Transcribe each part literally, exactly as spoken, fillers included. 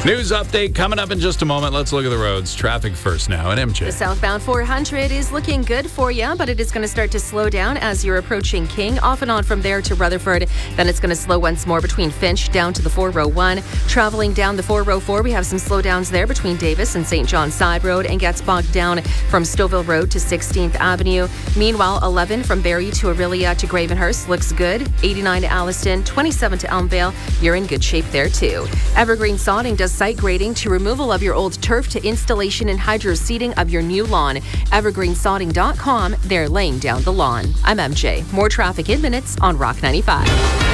News update coming up in just a moment. Let's look at the roads. Traffic first now at M J. The southbound four hundred is looking good for you, but it is going to start to slow down as you're approaching King. Off and on from there to Rutherford. Then it's going to slow once more between Finch down to the four oh one. Traveling down the four oh four, we have some slowdowns there between Davis and Saint John Side Road and gets bogged down from Stouffville Road to sixteenth Avenue. Meanwhile, eleven from Barrie to Aurelia to Gravenhurst looks good. eighty-nine to Alliston, twenty-seven to Elmvale. You're in good shape there too. Evergreen Sodding does site grading to removal of your old turf to installation and hydro seeding of your new lawn. evergreen sodding dot com. They're laying down the lawn. I'm M J. More traffic in minutes on Rock ninety-five.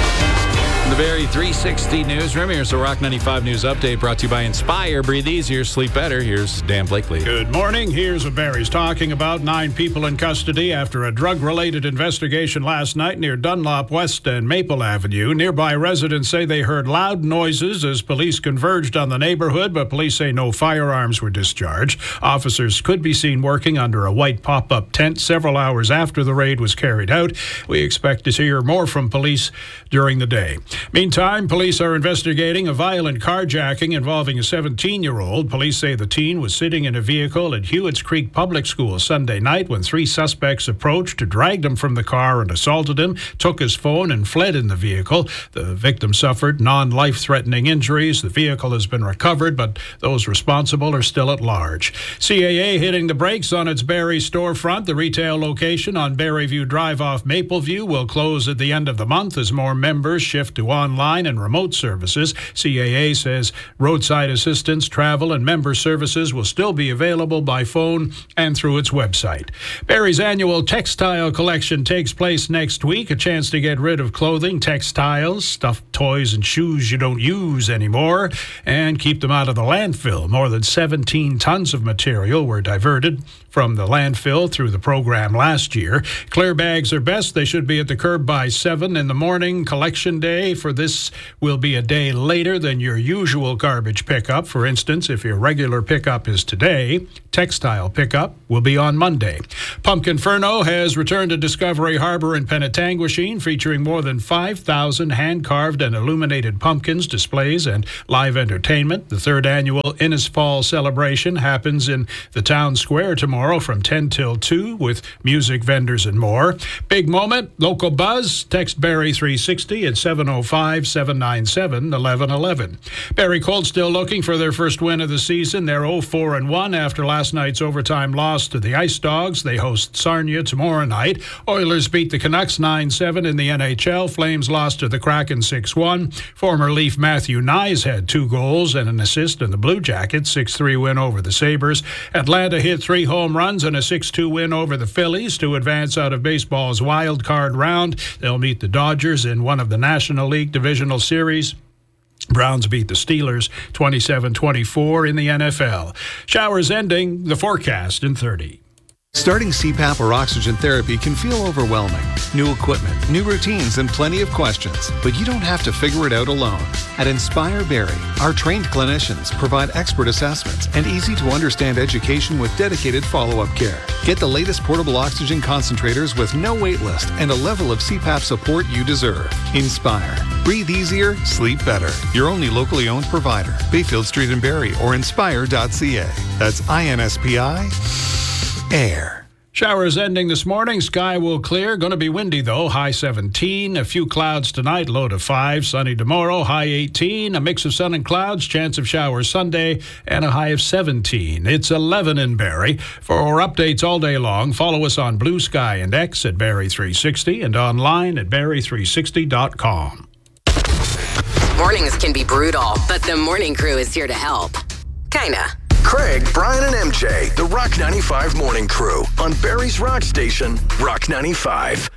The Barrie three sixty newsroom. Here's the Rock ninety-five news update brought to you by Inspire. Breathe easier, sleep better. Here's Dan Blakely. Good morning. Here's what Barrie's talking about. Nine people in custody after a drug-related investigation last night near Dunlop West and Maple Avenue. Nearby residents say they heard loud noises as police converged on the neighborhood, but police say no firearms were discharged. Officers could be seen working under a white pop-up tent several hours after the raid was carried out. We expect to hear more from police during the day. Meantime, police are investigating a violent carjacking involving a seventeen-year-old. Police say the teen was sitting in a vehicle at Hewitts Creek Public School Sunday night when three suspects approached, dragged him from the car and assaulted him, took his phone and fled in the vehicle. The victim suffered non-life-threatening injuries. The vehicle has been recovered, but those responsible are still at large. C A A hitting the brakes on its Barrie storefront. The retail location on Barrieview Drive off Mapleview will close at the end of the month as more members shift to online and remote services. C A A says roadside assistance, travel, and member services will still be available by phone and through its website. Barrie's annual textile collection takes place next week. A chance to get rid of clothing, textiles, stuffed toys, and shoes you don't use anymore, and keep them out of the landfill. More than seventeen tons of material were diverted from the landfill through the program last year. Clear bags are best. They should be at the curb by seven in the morning. Collection day for this will be a day later than your usual garbage pickup. For instance, if your regular pickup is today, textile pickup will be on Monday. Pumpkinferno has returned to Discovery Harbor in Penetanguishene, featuring more than five thousand hand-carved and illuminated pumpkins, displays, and live entertainment. The third annual Innisfall celebration happens in the town square tomorrow from ten till two with music, vendors, and more. Big moment, local buzz. Text Barrie three sixty at seven oh five, seven nine seven, eleven eleven. Barrie Colts still looking for their first win of the season. They're oh four and one after last night's overtime loss to the Ice Dogs. They host Sarnia tomorrow night. Oilers beat the Canucks nine seven in the N H L. Flames lost to the Kraken six one. Former Leaf Matthew Nyes had two goals and an assist in the Blue Jackets. six three win over the Sabres. Atlanta hit three home runs and a six two win over the Phillies to advance out of baseball's wild card round. They'll meet the Dodgers in one of the National League Divisional Series. Browns beat the Steelers twenty-seven twenty-four in the N F L. Showers ending, the forecast in thirty. Starting C PAP or oxygen therapy can feel overwhelming. New equipment, new routines, and plenty of questions. But you don't have to figure it out alone. At Inspire Barrie, our trained clinicians provide expert assessments and easy-to-understand education with dedicated follow-up care. Get the latest portable oxygen concentrators with no wait list and a level of C PAP support you deserve. Inspire. Breathe easier, sleep better. Your only locally owned provider. Bayfield Street in Barrie or inspire dot c a. That's I N S P I Air. Showers ending this morning. Sky will clear. Going to be windy, though. High seventeen. A few clouds tonight. Low to five. Sunny tomorrow. High eighteen. A mix of sun and clouds. Chance of showers Sunday. And a high of seventeen. It's eleven in Barrie. For updates all day long, follow us on Blue Sky and X at Barrie three sixty and online at barrie three sixty dot com. Mornings can be brutal, but the morning crew is here to help. Kinda. Craig, Brian, and M J, the Rock ninety-five Morning Crew on Barrie's Rock Station, Rock ninety-five.